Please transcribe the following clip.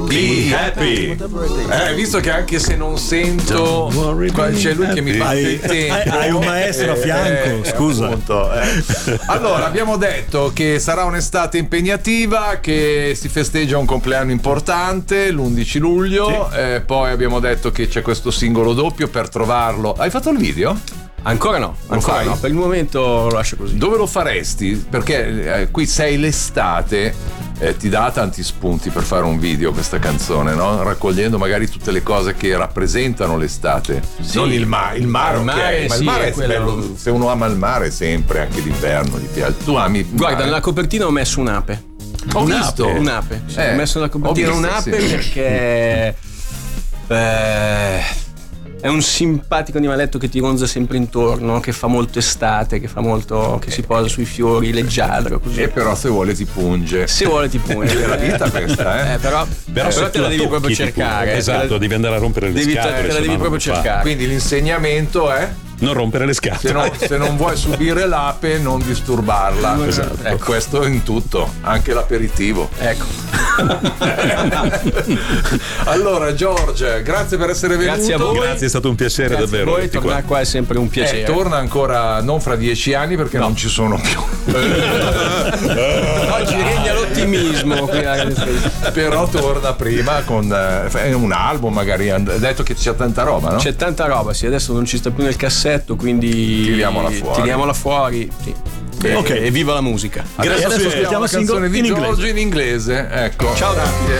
Be happy. Visto che anche se non sento, c'è lui che mi batte il tempo. Hai un maestro a fianco, scusa. Appunto, Allora, abbiamo detto che sarà un'estate impegnativa, che si festeggia un compleanno importante l'11 luglio. Sì. Poi abbiamo detto che c'è questo singolo doppio per trovarlo. Hai fatto il video? Ancora no, per il momento lo lascio così. Dove lo faresti? Perché qui sei l'estate. Ti dà tanti spunti per fare un video questa canzone, no? Raccogliendo magari tutte le cose che rappresentano l'estate. Sì. Non il mare, ma il mare è quello... bello. Se uno ama il mare sempre, anche d'inverno gli piace. Tu ami il Guarda, mare? nella copertina ho messo un'ape. Ho visto un'ape. Sì, ho messo nella copertina un'ape perché è un simpatico animaletto che ti ronza sempre intorno, che fa molto estate, che si posa sui fiori, leggiadro, così. E però se vuole ti punge. Se vuole ti punge. È la vita questa, però te la devi proprio cercare. Esatto, devi andare a rompere le scatole. Te la devi proprio cercare. Quindi l'insegnamento è non rompere le scatole. Se non vuoi subire l'ape, non disturbarla. Esatto. Questo in tutto, anche l'aperitivo. Ecco. Allora, George, grazie per essere venuto. Grazie a voi. Grazie, è stato un piacere, Grazie davvero. A voi, tornare qua è sempre un piacere. Torna ancora non fra 10 anni perché non ci sono più. Oggi regna l'ottimismo. Però torna prima con un album, magari. Ha detto che c'è tanta roba, no? C'è tanta roba, sì, adesso non ci sta più nel cassetto, quindi tiriamola fuori. Sì. Okay. E viva la musica. Grazie. Adesso ascoltiamo la la canzone di in Giorgio in inglese. Ecco. Ciao.